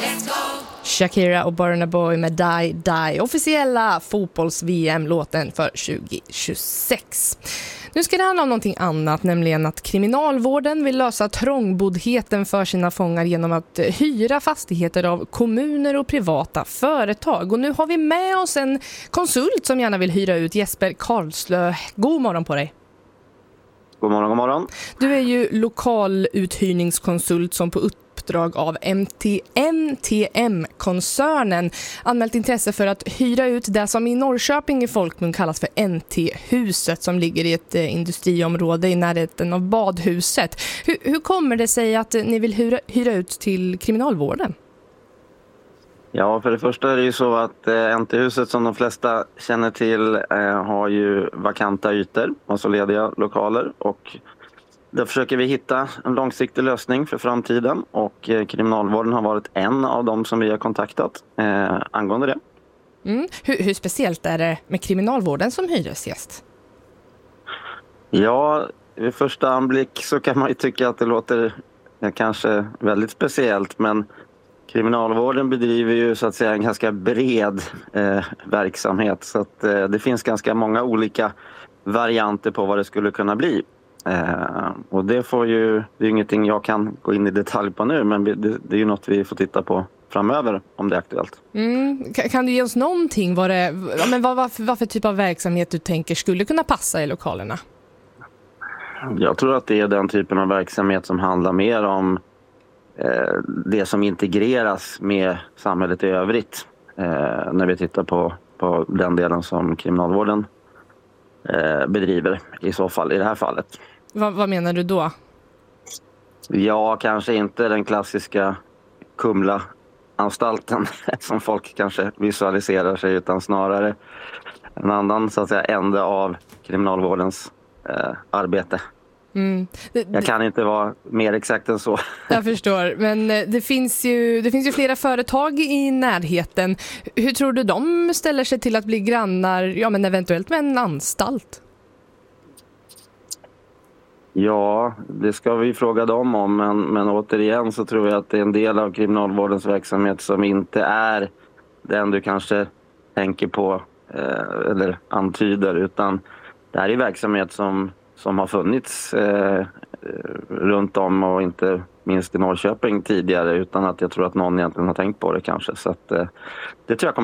Shakira och Burna Boy med Die Die, officiella fotbolls-VM-låten för 2026. Nu ska det handla om någonting annat, nämligen att kriminalvården vill lösa trångboddheten för sina fångar genom att hyra fastigheter av kommuner och privata företag. Och nu har vi med oss en konsult som gärna vill hyra ut, Jesper Karlslö. God morgon på dig. God morgon, god morgon. Du är ju lokaluthyrningskonsult som på uppdrag av NTM-koncernen anmält intresse för att hyra ut det som i Norrköping i folkmun kallas för NT-huset, som ligger i ett industriområde i närheten av badhuset. Hur kommer det sig att ni vill hyra ut till kriminalvården? Ja, för det första är det ju så att NT-huset, som de flesta känner till, har ju vakanta ytor, alltså lediga lokaler, och där försöker vi hitta en långsiktig lösning för framtiden, och kriminalvården har varit en av dem som vi har kontaktat angående det. Hur speciellt är det med kriminalvården som hyresgäst? Ja, vid första anblick så kan man ju tycka att det låter kanske väldigt speciellt, men kriminalvården bedriver ju så att säga en ganska bred verksamhet, så att det finns ganska många olika varianter på vad det skulle kunna bli. Och det är ju ingenting jag kan gå in i detalj på nu, men det är ju något vi får titta på framöver om det är aktuellt. Kan du ge oss någonting vad för typ av verksamhet du tänker skulle kunna passa i lokalerna? Jag tror att det är den typen av verksamhet som handlar mer om det som integreras med samhället i övrigt, när vi tittar på den delen som kriminalvården bedriver i så fall, i det här fallet. Vad menar du då? Ja, kanske inte den klassiska Kumla-anstalten som folk kanske visualiserar sig, utan snarare en annan så att säga ände av kriminalvårdens arbete. Jag kan inte vara mer exakt än så. Jag förstår, men det finns ju flera företag i närheten. Hur tror du de ställer sig till att bli grannar, men eventuellt med en anstalt? Ja, det ska vi fråga dem om, men återigen så tror jag att det är en del av kriminalvårdens verksamhet som inte är den du kanske tänker på eller antyder, utan det här är verksamhet som har funnits runt om, och inte minst i Norrköping tidigare, utan att jag tror att någon egentligen har tänkt på det kanske. Så att det tror jag kommer